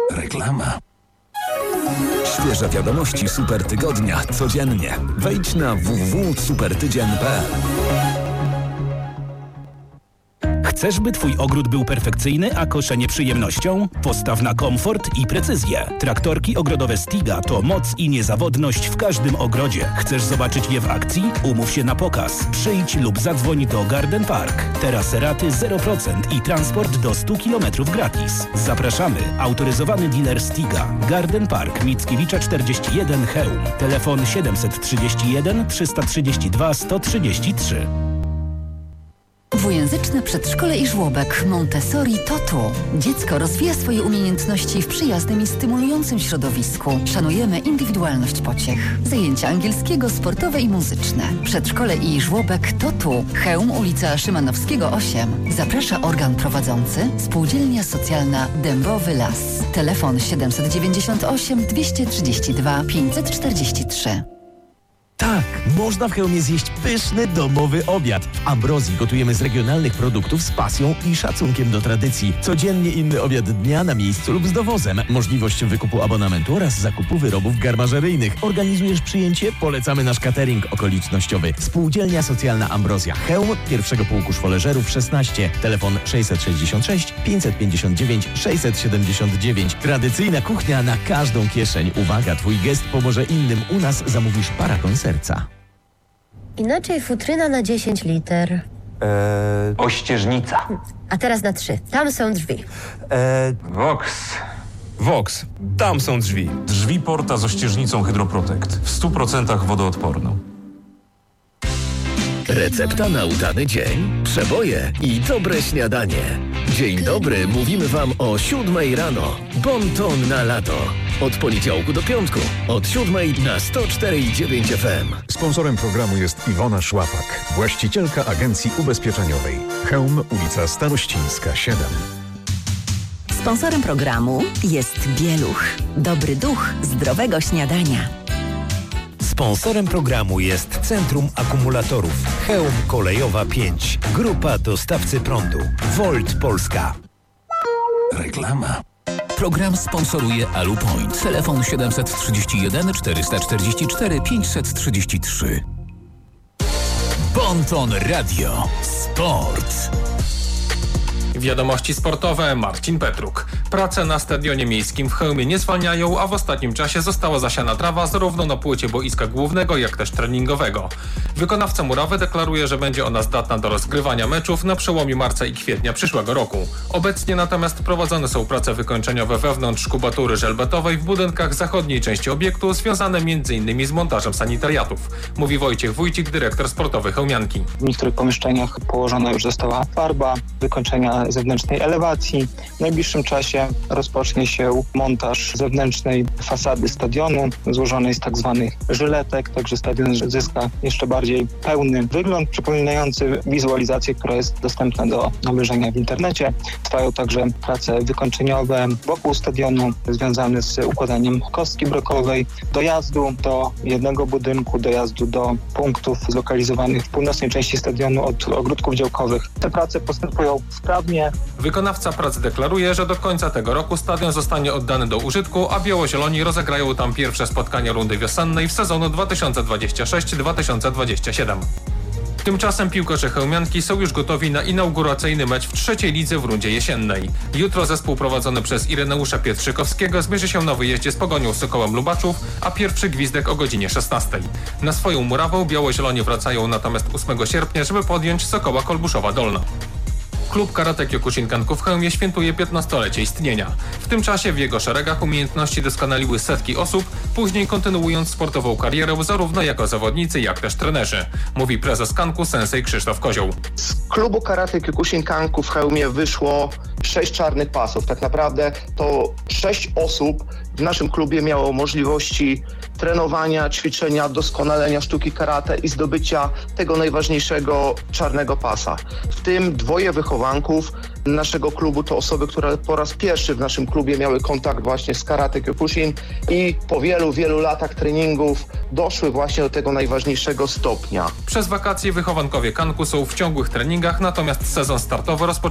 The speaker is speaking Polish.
Reklama. Świeże wiadomości Super Tygodnia codziennie. Wejdź na www.supertydzień.pl. Chcesz, by Twój ogród był perfekcyjny, a koszenie przyjemnością? Postaw na komfort i precyzję. Traktorki ogrodowe Stiga to moc i niezawodność w każdym ogrodzie. Chcesz zobaczyć je w akcji? Umów się na pokaz. Przyjdź lub zadzwoń do Garden Park. Teraz raty 0% i transport do 100 km gratis. Zapraszamy. Autoryzowany dealer Stiga. Garden Park Mickiewicza 41 Chełm. Telefon 731 332 133. Dwujęzyczne przedszkole i żłobek Montessori to tu. Dziecko rozwija swoje umiejętności w przyjaznym i stymulującym środowisku. Szanujemy indywidualność pociech. Zajęcia angielskiego, sportowe i muzyczne. Przedszkole i żłobek to tu. Chełm, ulica Szymanowskiego 8. Zaprasza organ prowadzący Spółdzielnia Socjalna Dębowy Las. Telefon 798 232 543. Tak, można w Chełmie zjeść pyszny domowy obiad. W Ambrozji gotujemy z regionalnych produktów z pasją i szacunkiem do tradycji. Codziennie inny obiad dnia na miejscu lub z dowozem. Możliwość wykupu abonamentu oraz zakupu wyrobów garmażeryjnych. Organizujesz przyjęcie? Polecamy nasz catering okolicznościowy. Spółdzielnia Socjalna Ambrozja Chełm, pierwszego pułku szwoleżerów 16. Telefon 666 559 679. Tradycyjna kuchnia na każdą kieszeń. Uwaga, Twój gest pomoże innym. U nas zamówisz paragon serca. Inaczej futryna na 10 liter. Ościeżnica. A teraz na 3. Tam są drzwi. Vox. Tam są drzwi. Drzwi Porta z ościeżnicą Hydroprotect. W 100% wodoodporną. Recepta na udany dzień, przeboje i dobre śniadanie. Dzień dobry, mówimy Wam o 7 rano. Bon ton na lato. Od poniedziałku do piątku. Od 7 na 104,9 FM. Sponsorem programu jest Iwona Szłapak, właścicielka agencji ubezpieczeniowej. Chełm, ulica Starościńska 7. Sponsorem programu jest Bieluch. Dobry duch zdrowego śniadania. Sponsorem programu jest Centrum Akumulatorów Chełm Kolejowa 5. Grupa dostawcy prądu. Volt Polska. Reklama. Program sponsoruje Alupoint. Telefon 731 444 533. Bonton Radio. Sport. Wiadomości sportowe, Marcin Petruk. Prace na stadionie miejskim w Chełmie nie zwalniają, a w ostatnim czasie została zasiana trawa zarówno na płycie boiska głównego, jak też treningowego. Wykonawca murawy deklaruje, że będzie ona zdatna do rozgrywania meczów na przełomie marca i kwietnia przyszłego roku. Obecnie natomiast prowadzone są prace wykończeniowe wewnątrz kubatury żelbetowej w budynkach zachodniej części obiektu, związane m.in. z montażem sanitariatów. Mówi Wojciech Wójcik, dyrektor sportowy Chełmianki. W niektórych pomieszczeniach położona już została farba, wykończenia zewnętrznej elewacji. W najbliższym czasie rozpocznie się montaż zewnętrznej fasady stadionu, złożonej z tak zwanych żyletek, także stadion zyska jeszcze bardziej pełny wygląd, przypominający wizualizację, która jest dostępna do obejrzenia w internecie. Trwają także prace wykończeniowe wokół stadionu, związane z układaniem kostki blokowej, dojazdu do jednego budynku, dojazdu do punktów zlokalizowanych w północnej części stadionu od ogródków działkowych. Te prace postępują sprawnie. Wykonawca prac deklaruje, że do końca tego roku stadion zostanie oddany do użytku, a biało-zieloni rozegrają tam pierwsze spotkania rundy wiosennej w sezonu 2026-2027. Tymczasem piłkarze Chełmianki są już gotowi na inauguracyjny mecz w trzeciej lidze w rundzie jesiennej. Jutro zespół prowadzony przez Ireneusza Pietrzykowskiego zmierzy się na wyjeździe z Pogonią Sokołem Lubaczów, a pierwszy gwizdek o godzinie 16. Na swoją murawę biało-zieloni wracają natomiast 8 sierpnia, żeby podjąć Sokoła Kolbuszowa Dolna. Klub Karate Kyokushinkanku w Chełmie świętuje 15-lecie istnienia. W tym czasie w jego szeregach umiejętności doskonaliły setki osób, później kontynuując sportową karierę zarówno jako zawodnicy, jak też trenerzy. Mówi prezes Kanku sensei Krzysztof Kozioł. Z klubu Karate Kyokushinkanku w Chełmie wyszło 6 czarnych pasów. Tak naprawdę to 6 osób w naszym klubie miało możliwości trenowania, ćwiczenia, doskonalenia sztuki karate i zdobycia tego najważniejszego czarnego pasa. W tym 2 wychowanków naszego klubu to osoby, które po raz pierwszy w naszym klubie miały kontakt właśnie z karate Kyokushin i po wielu latach treningów doszły właśnie do tego najważniejszego stopnia. Przez wakacje wychowankowie Kanku są w ciągłych treningach, natomiast sezon startowy rozpoczyna